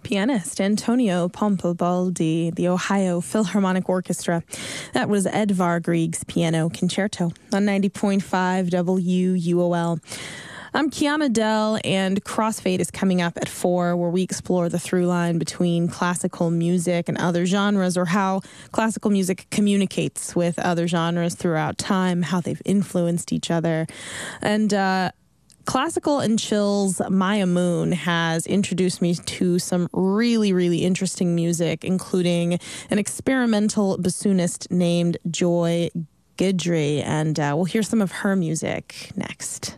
pianist Antonio Pompobaldi, the Ohio Philharmonic Orchestra. That was Edvard Grieg's Piano Concerto on 90.5 WUOL. I'm Kiana Dell, and Crossfade is coming up at 4, where we explore the through line between classical music and other genres, or how classical music communicates with other genres throughout time, how they've influenced each other. And Classical and Chill's Maya Moon has introduced me to some really, really interesting music, including an experimental bassoonist named Joy Guidry, and we'll hear some of her music next.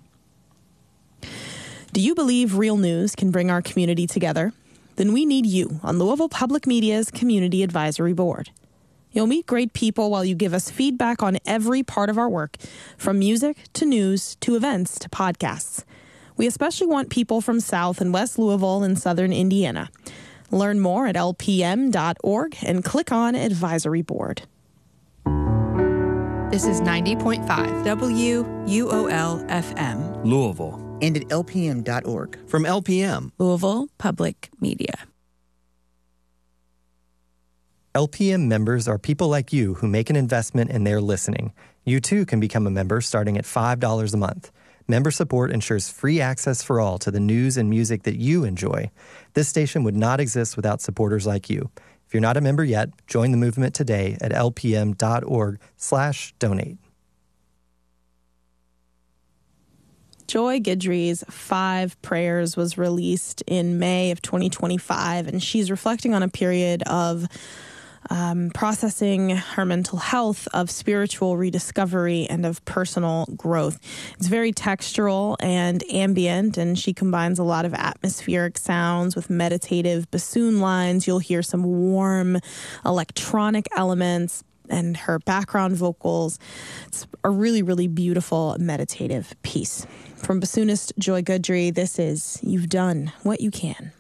Do you believe real news can bring our community together? Then we need you on Louisville Public Media's Community Advisory Board. You'll meet great people while you give us feedback on every part of our work, from music to news to events to podcasts. We especially want people from South and West Louisville and Southern Indiana. Learn more at lpm.org and click on Advisory Board. This is 90.5 WUOL FM. Louisville. And at lpm.org. From LPM. Louisville Public Media. LPM members are people like you who make an investment in their listening. You too can become a member starting at $5 a month. Member support ensures free access for all to the news and music that you enjoy. This station would not exist without supporters like you. If you're not a member yet, join the movement today at lpm.org/donate. Joy Guidry's 5 Prayers was released in May of 2025, and she's reflecting on a period of processing her mental health, of spiritual rediscovery, and of personal growth. It's very textural and ambient, and she combines a lot of atmospheric sounds with meditative bassoon lines. You'll hear some warm electronic elements and her background vocals. It's a really, really beautiful meditative piece. From bassoonist Joy Guidry, this is You've Done What You Can.